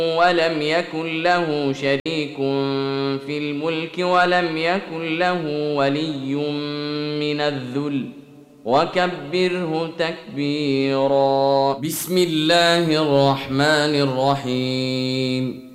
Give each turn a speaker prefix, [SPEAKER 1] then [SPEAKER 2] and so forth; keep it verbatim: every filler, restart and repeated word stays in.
[SPEAKER 1] ولم يكن له شريك في الملك ولم يكن له ولي من الذل وكبره تكبيرا. بسم الله الرحمن الرحيم.